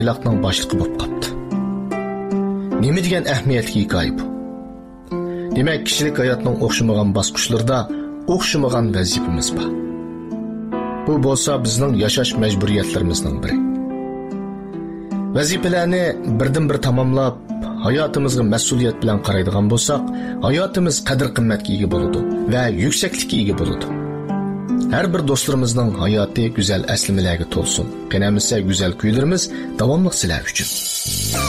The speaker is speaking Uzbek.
Yaylaqning boshlig'i bo'lib qopti. Nima degan ahamiyatli hikoya bu? Demak, kishilik hayotning o'xshamagan bosqichlarida o'xshamagan vazifamiz bor. Bu bo'lsa bizning yashash majburiyatlarimizning biri. Vazifalarni birdan-bir tamomlab, hayotimizga mas'uliyat bilan qaraydigan bo'lsak, hayotimiz qadr-qimmatga ega bo'ladi va yuksaklikka ega bo'ladi. Har bir do'stlarimizning hayoti go'zal aslimalarga to'lsin. Qanamizsa go'zal kuylarimiz davomli sizlar uchun.